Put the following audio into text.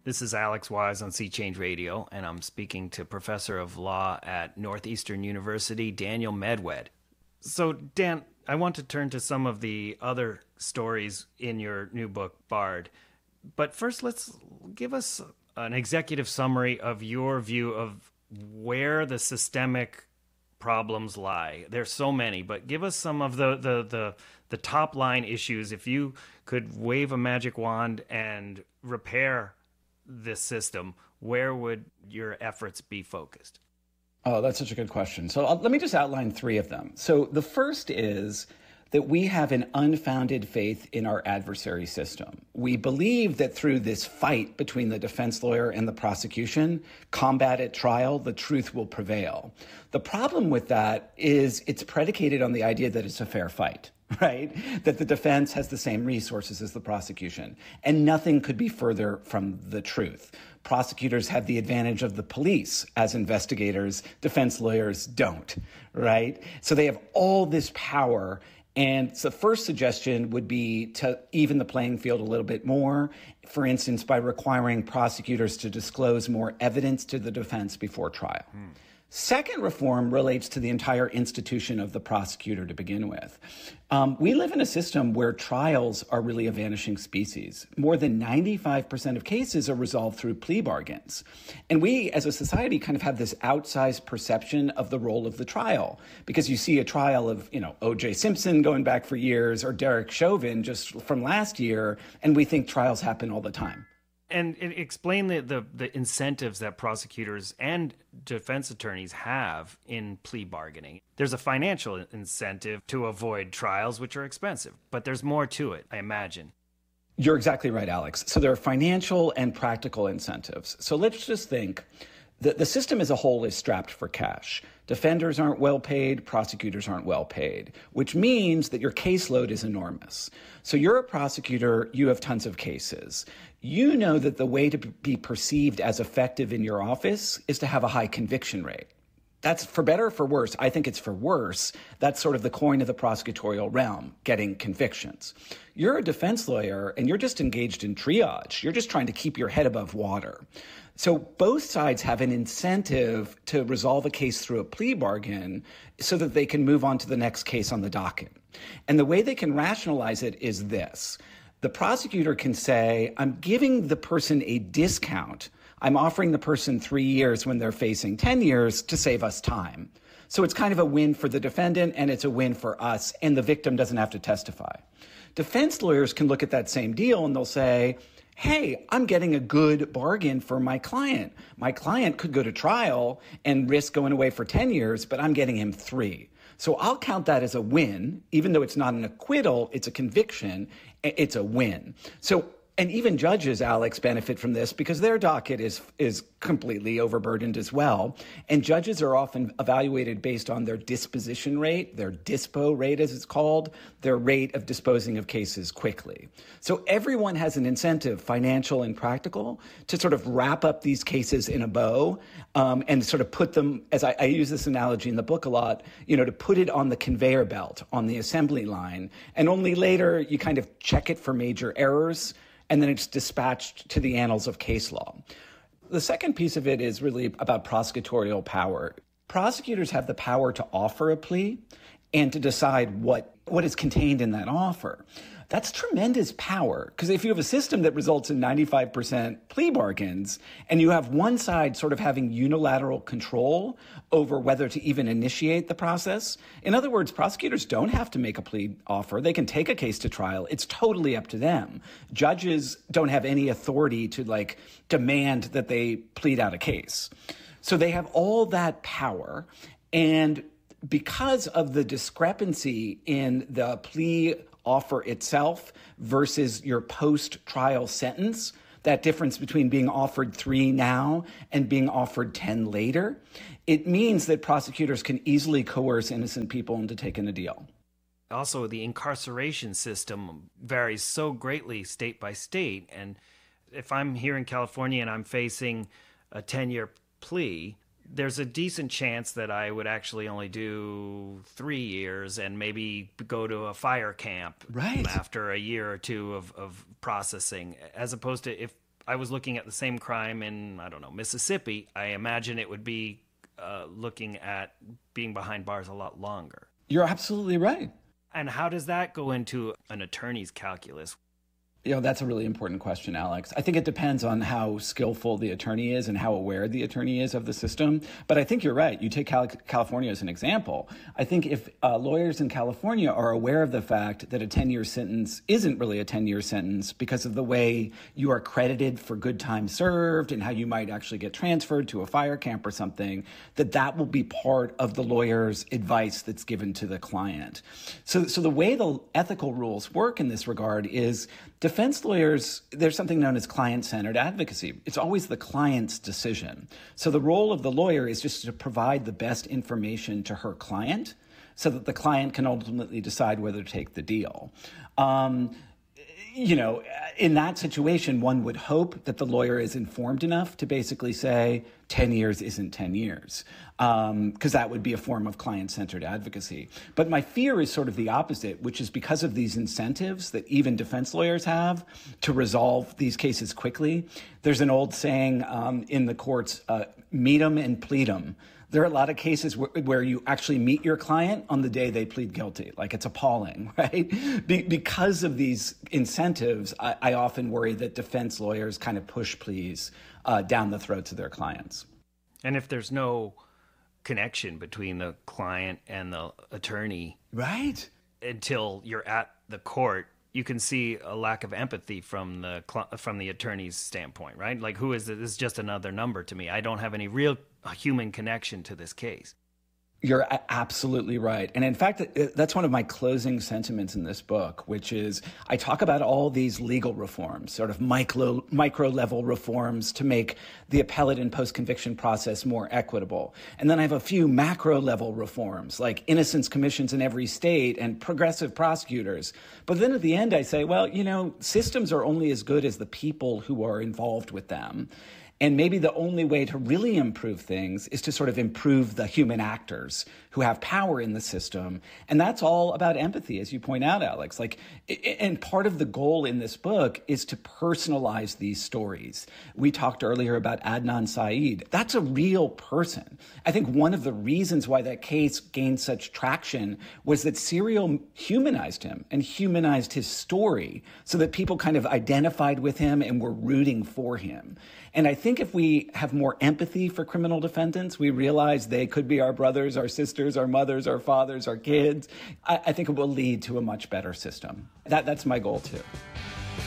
This is Alex Wise on Sea Change Radio, and I'm speaking to Professor of Law at Northeastern University, Daniel Medwed. So, Dan, I want to turn to some of the other stories in your new book, Barred. But first, let's give us an executive summary of your view of where the systemic problems lie. There's so many, but give us some of the top line issues. If you could wave a magic wand and repair this system, where would your efforts be focused? Oh, that's such a good question. So let me just outline three of them. So the first is that we have an unfounded faith in our adversary system. We believe that through this fight between the defense lawyer and the prosecution, combat at trial, the truth will prevail. The problem with that is it's predicated on the idea that it's a fair fight, right? That the defense has the same resources as the prosecution. And nothing could be further from the truth. Prosecutors have the advantage of the police as investigators. Defense lawyers don't, right? So they have all this power. And the first suggestion would be to even the playing field a little bit more, for instance, by requiring prosecutors to disclose more evidence to the defense before trial. Second reform relates to the entire institution of the prosecutor to begin with. We live in a system where trials are really a vanishing species. More than 95% of cases are resolved through plea bargains. And we, as a society, kind of have this outsized perception of the role of the trial. Because you see a trial of, O.J. Simpson going back for years or Derek Chauvin just from last year, and we think trials happen all the time. And explain the incentives that prosecutors and defense attorneys have in plea bargaining. There's a financial incentive to avoid trials, which are expensive, but there's more to it, I imagine. You're exactly right, Alex. So there are financial and practical incentives. So let's just think the system as a whole is strapped for cash. Defenders aren't well paid, prosecutors aren't well paid, which means that your caseload is enormous. So you're a prosecutor, you have tons of cases. You know that the way to be perceived as effective in your office is to have a high conviction rate. That's for better or for worse. I think it's for worse. That's sort of the coin of the prosecutorial realm, getting convictions. You're a defense lawyer and you're just engaged in triage. You're just trying to keep your head above water. So both sides have an incentive to resolve a case through a plea bargain so that they can move on to the next case on the docket. And the way they can rationalize it is this. The prosecutor can say, I'm giving the person a discount. I'm offering the person 3 years when they're facing 10 years to save us time. So it's kind of a win for the defendant and it's a win for us, and the victim doesn't have to testify. Defense lawyers can look at that same deal and they'll say, hey, I'm getting a good bargain for my client. My client could go to trial and risk going away for 10 years, but I'm getting him 3. So I'll count that as a win. Even though it's not an acquittal, it's a conviction, it's a win. So, and even judges, Alex, benefit from this because their docket is completely overburdened as well. And judges are often evaluated based on their disposition rate, their dispo rate as it's called, their rate of disposing of cases quickly. So everyone has an incentive, financial and practical, to sort of wrap up these cases in a bow and sort of put them, as I use this analogy in the book a lot, to put it on the conveyor belt, on the assembly line. And only later you kind of check it for major errors, and then it's dispatched to the annals of case law. The second piece of it is really about prosecutorial power. Prosecutors have the power to offer a plea and to decide what is contained in that offer. That's tremendous power, because if you have a system that results in 95% plea bargains and you have one side sort of having unilateral control over whether to even initiate the process, in other words, prosecutors don't have to make a plea offer. They can take a case to trial. It's totally up to them. Judges don't have any authority to demand that they plead out a case. So they have all that power, and because of the discrepancy in the plea offer itself versus your post-trial sentence, that difference between being offered 3 now and being offered 10 later, it means that prosecutors can easily coerce innocent people into taking a deal. Also, the incarceration system varies so greatly state by state. And if I'm here in California and I'm facing a 10-year plea, there's a decent chance that I would actually only do 3 years and maybe go to a fire camp right. after a year or two of processing, as opposed to if I was looking at the same crime in, I don't know, Mississippi, I imagine it would be looking at being behind bars a lot longer. You're absolutely right. And how does that go into an attorney's calculus? That's a really important question, Alex. I think it depends on how skillful the attorney is and how aware the attorney is of the system. But I think you're right. You take California as an example. I think if lawyers in California are aware of the fact that a 10-year sentence isn't really a 10-year sentence because of the way you are credited for good time served and how you might actually get transferred to a fire camp or something, that will be part of the lawyer's advice that's given to the client. So the way the ethical rules work in this regard is defense lawyers, there's something known as client-centered advocacy. It's always the client's decision. So the role of the lawyer is just to provide the best information to her client so that the client can ultimately decide whether to take the deal. In that situation, one would hope that the lawyer is informed enough to basically say 10 years isn't 10 years, because that would be a form of client-centered advocacy. But my fear is sort of the opposite, which is because of these incentives that even defense lawyers have to resolve these cases quickly. There's an old saying in the courts, meet 'em and plead 'em. There are a lot of cases where you actually meet your client on the day they plead guilty. Like, it's appalling, right? Because of these incentives, I often worry that defense lawyers kind of push pleas down the throats of their clients. And if there's no connection between the client and the attorney, right, until you're at the court, you can see a lack of empathy from the attorney's standpoint, right? Like, who is it? This is just another number to me. I don't have any real human connection to this case. You're absolutely right. And in fact, that's one of my closing sentiments in this book, which is I talk about all these legal reforms, sort of micro level reforms to make the appellate and post-conviction process more equitable. And then I have a few macro level reforms, like innocence commissions in every state and progressive prosecutors. But then at the end, I say, well, systems are only as good as the people who are involved with them. And maybe the only way to really improve things is to sort of improve the human actors who have power in the system. And that's all about empathy, as you point out, Alex. And part of the goal in this book is to personalize these stories. We talked earlier about Adnan Syed. That's a real person. I think one of the reasons why that case gained such traction was that Serial humanized him and humanized his story so that people kind of identified with him and were rooting for him. And I think if we have more empathy for criminal defendants, we realize they could be our brothers, our sisters, our mothers, our fathers, our kids. I think it will lead to a much better system. That's my goal, too.